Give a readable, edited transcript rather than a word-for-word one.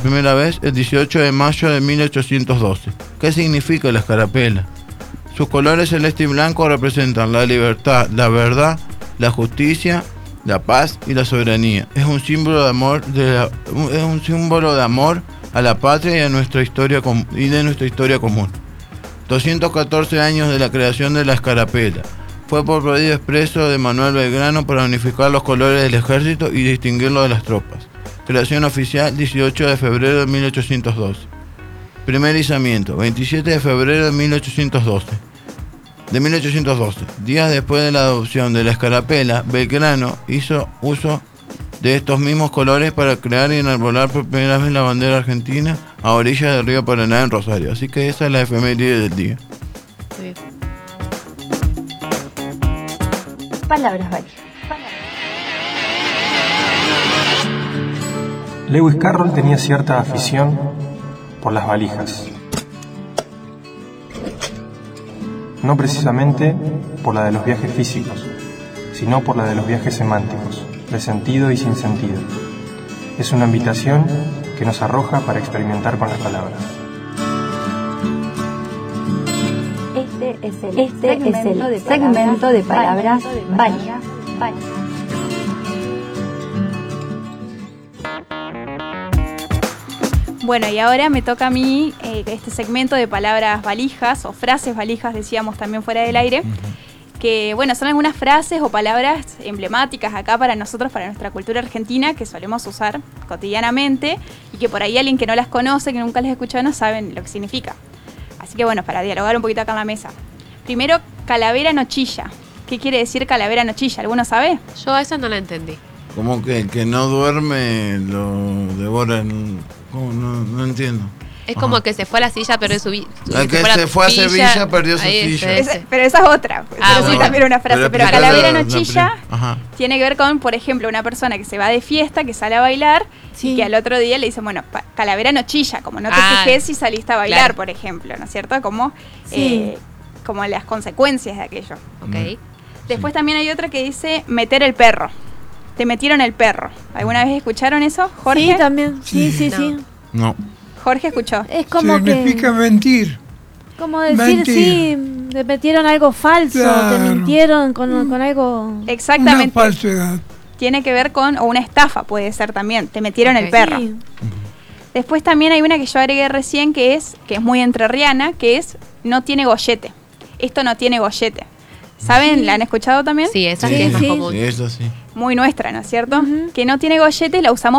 primera vez el 18 de mayo de 1812. ¿Qué significa la escarapela? Sus colores celeste y blanco representan la libertad, la verdad, la justicia, la paz y la soberanía. Es un símbolo de amor, a la patria y a nuestra historia de nuestra historia común. 214 años de la creación de la escarapela. Fue por pedido expreso de Manuel Belgrano para unificar los colores del ejército y distinguirlo de las tropas. Creación oficial 18 de febrero de 1812. Primer izamiento 27 de febrero de 1812. Días después de la adopción de la escarapela, Belgrano hizo uso de estos mismos colores para crear y enarbolar por primera vez la bandera argentina a orillas del río Paraná en Rosario. Así que esa es la efeméride del día. Sí. Palabras valijas. Lewis Carroll tenía cierta afición por las valijas. No precisamente por la de los viajes físicos, sino por la de los viajes semánticos, de sentido y sin sentido. Es una invitación que nos arroja para experimentar con las palabras. Este es el segmento de palabras valijas. Bueno, y ahora me toca a mí este segmento de palabras valijas o frases valijas, decíamos también fuera del aire, que bueno, son algunas frases o palabras emblemáticas acá para nosotros, para nuestra cultura argentina, que solemos usar cotidianamente y que por ahí alguien que no las conoce, que nunca las escuchó, no saben lo que significa. Así que bueno, para dialogar un poquito acá en la mesa. Primero, calavera nochilla. ¿Qué quiere decir calavera nochilla? ¿Alguno sabe? Yo a esa no la entendí. Como que el que no duerme lo devoran. No entiendo. Es como que se fue a la silla, perdió su el que se fue a Sevilla perdió su silla. Pero esa es otra. Pero bueno. sí, también una frase. Pero calavera nochilla Ajá. tiene que ver con, por ejemplo, una persona que se va de fiesta, que sale a bailar, y que al otro día le dicen, bueno, calavera nochilla, como no te fijes si saliste a bailar, claro, por ejemplo, ¿no es cierto? Como, como las consecuencias de aquello. Ok. Después también hay otra que dice meter el perro. Te metieron el perro. ¿Alguna vez escucharon eso, Jorge? Sí, también. Sí. No. Jorge escuchó. Es como significa mentir. Como decir, sí, te metieron algo falso, claro, te mintieron con algo. Exactamente. Una falsedad. Tiene que ver con, o una estafa puede ser también, te metieron el perro. Sí. Después también hay una que yo agregué recién que es muy entrerriana, que es no tiene gollete. Esto no tiene gollete. ¿Saben? Sí. ¿La han escuchado también? Sí, esa Sí, sí es más sí. común. Sí, eso sí. Muy nuestra, ¿no es cierto? Que no tiene gollete y la usamos